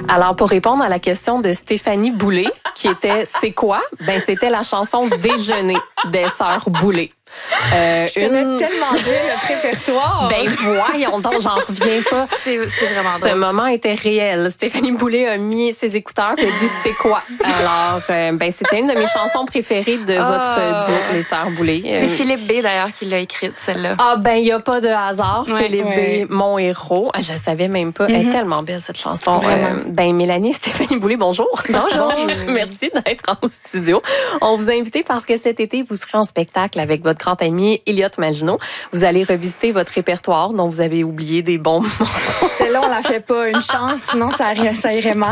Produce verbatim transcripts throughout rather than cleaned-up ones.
Alors, pour répondre à la question de Stéphanie Boulay, qui était « C'est quoi? » Ben, c'était la chanson « Déjeuner » des Sœurs Boulay. Euh, je connais une... tellement bien notre répertoire. Ben voyons donc, j'en reviens pas. C'est, c'est vraiment drôle. Ce moment était réel. Stéphanie Boulay a mis ses écouteurs et a dit « C'est quoi? » Alors, euh, ben c'était une de mes chansons préférées de oh. votre duo, les Sœurs Boulay. C'est euh, Philippe B, d'ailleurs, qui l'a écrite, celle-là. Ah ben, il n'y a pas de hasard. Ouais, Philippe ouais. B, mon héros. Je savais même pas. Mm-hmm. Elle est tellement belle, cette chanson. Euh, ben, Mélanie, Stéphanie Boulay, bonjour. Bonjour. Merci d'être en studio. On vous a invité parce que cet été, vous serez en spectacle avec votre grand ami Elliott Maginot. Vous allez revisiter votre répertoire dont vous avez oublié des bons morceaux. Celle-là, on la fait pas. Une chance, sinon ça, ça irait mal.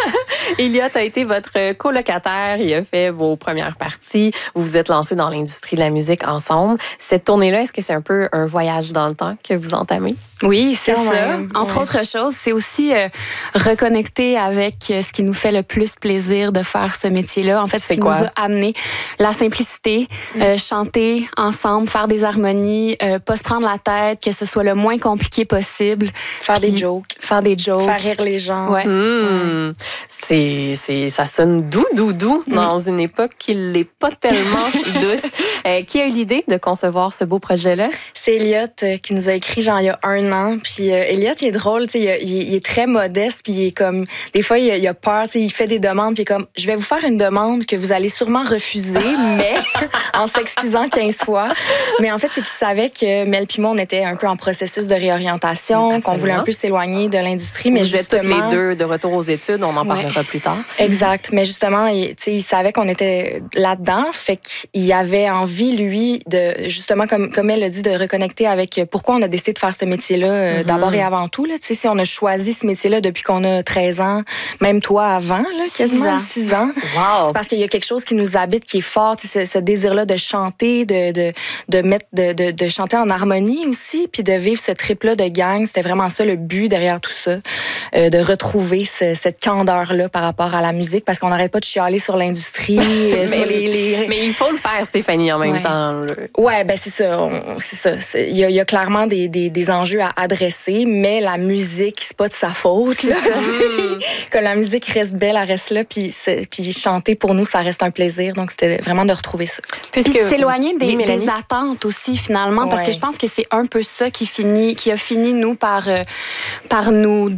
Elliott a été votre colocataire. Il a fait vos premières parties. Vous vous êtes lancés dans l'industrie de la musique ensemble. Cette tournée-là, est-ce que c'est un peu un voyage dans le temps que vous entamez? Oui, c'est Quand ça. Même. Entre ouais. autres choses, c'est aussi euh, reconnecter avec ce qui nous fait le plus plaisir de faire ce métier-là. En fait, ce c'est qui quoi? nous a amené la simplicité, mm. euh, chanter ensemble, faire des harmonies, euh, pas se prendre la tête, que ce soit le moins compliqué possible. Faire Puis, des jokes. Faire des jokes. Faire rire les gens. Ouais. Mmh. C'est, c'est, ça sonne doux, doux, doux mmh. dans une époque qui l'est pas tellement douce. Euh, qui a eu l'idée de concevoir ce beau projet-là? C'est Elliott euh, qui nous a écrit genre il y a un an. Puis euh, Elliott, il est drôle, tu sais, il, il, il est très modeste, puis il est comme, des fois, il, il a peur, tu sais, il fait des demandes, puis il est comme, je vais vous faire une demande que vous allez sûrement refuser, mais en s'excusant quinze fois. Mais en fait, c'est qu'il savait que Mel puis moi, on était un peu en processus de réorientation, Absolument. qu'on voulait un peu s'éloigner de l'industrie. Mais vous êtes toutes justement, les deux de retour aux études, on en ouais. parlera plus tard. Exact. Mais justement, il, il savait qu'on était là-dedans, fait qu'il avait envie, lui, de justement, comme, comme elle l'a dit, de reconnecter avec pourquoi on a décidé de faire ce métier-là euh, mm-hmm. d'abord et avant tout. Là. Tu sais, si on a choisi ce métier-là depuis qu'on a treize ans, même toi avant, là, quasiment six ans, wow. c'est parce qu'il y a quelque chose qui nous habite, qui est fort, tu sais, ce, ce désir-là de chanter, de, de, de, mettre, de, de, de chanter en harmonie aussi, puis de vivre ce trip-là de gang. C'était vraiment ça le but derrière tout ça, euh, de retrouver ce, cette candeur-là par rapport à la musique, parce qu'on n'arrête pas de chialer sur l'industrie, euh, sur les, les... Mais il faut le faire, Stéphanie, en même ouais. temps. Là. Ouais, ben c'est ça. On, c'est ça. Il y, y a clairement des, des, des enjeux à adresser, mais la musique, c'est pas de sa faute. Là. Mm. Que la musique reste belle, elle reste là, puis, puis chanter pour nous, ça reste un plaisir. Donc c'était vraiment de retrouver ça. Puisque puis s'éloigner des, oui, des attentes aussi finalement, ouais. parce que je pense que c'est un peu ça qui finit, qui a fini nous par euh, par nous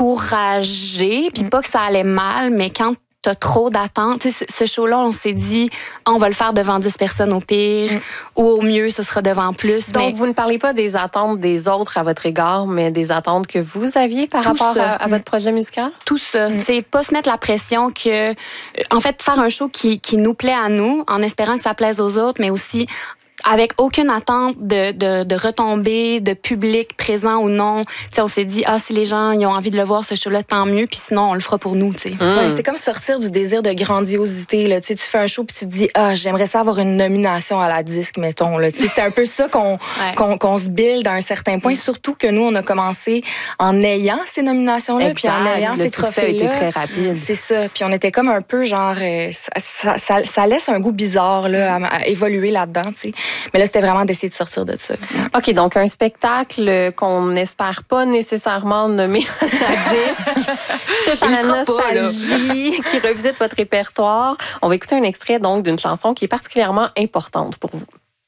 décourager, puis mm. pas que ça allait mal, mais quand t'as trop d'attentes. Tu sais, ce show-là, on s'est dit, on va le faire devant dix personnes au pire, mm. ou au mieux, ce sera devant plus. Donc, mais... vous ne parlez pas des attentes des autres à votre égard, mais des attentes que vous aviez par Tout rapport à, à mm. votre projet musical? Tout ça. Mm. Tu sais, pas se mettre la pression que... En fait, faire un show qui, qui nous plaît à nous, en espérant que ça plaise aux autres, mais aussi avec aucune attente de, de, de retombées, de public présent ou non. T'sais, on s'est dit, ah, si les gens ils ont envie de le voir, ce show-là, tant mieux, puis sinon, on le fera pour nous. T'sais. Mmh. Ouais, c'est comme sortir du désir de grandiosité. Là. Tu fais un show, puis tu te dis, ah, j'aimerais ça avoir une nomination à la disque, mettons. Là. C'est un peu ça qu'on, ouais. qu'on, qu'on se build à un certain point, mmh. surtout que nous, on a commencé en ayant ces nominations-là, puis en ayant le ces trophées-là. Le succès a été très rapide. C'est ça. Puis on était comme un peu genre, euh, ça, ça, ça, ça laisse un goût bizarre là, à, à évoluer là-dedans. T'sais. Mais là, c'était vraiment d'essayer de sortir de ça. OK, donc un spectacle qu'on n'espère pas nécessairement nommer à la disque, qui touche à la nostalgie, pas, qui revisite votre répertoire. On va écouter un extrait donc d'une chanson qui est particulièrement importante pour vous.